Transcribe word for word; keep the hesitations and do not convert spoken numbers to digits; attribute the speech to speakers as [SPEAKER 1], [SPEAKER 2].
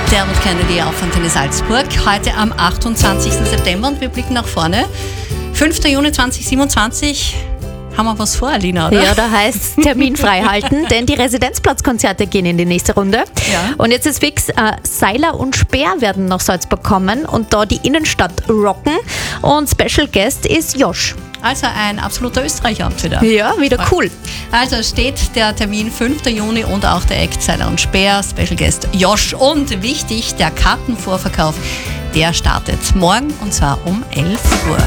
[SPEAKER 1] Dermot Kennedy auf Antenne Salzburg. Heute am achtundzwanzigsten September und wir blicken nach vorne. fünfter Juni zweitausendsiebenundzwanzig. Haben wir was vor, Alina, oder?
[SPEAKER 2] Ja, da heißt es Termin frei halten, denn die Residenzplatzkonzerte gehen in die nächste Runde.
[SPEAKER 1] Ja.
[SPEAKER 2] Und jetzt ist fix, äh, Seiler und Speer werden nach Salzburg kommen und da die Innenstadt rocken. Und Special Guest ist Josh.
[SPEAKER 1] Also ein absoluter Österreicher wieder.
[SPEAKER 2] Ja, wieder cool.
[SPEAKER 1] Also steht der Termin fünfter Juni und auch der Act Seiler und Speer, Special Guest Josh. Und wichtig, der Kartenvorverkauf, der startet morgen und zwar um elf Uhr.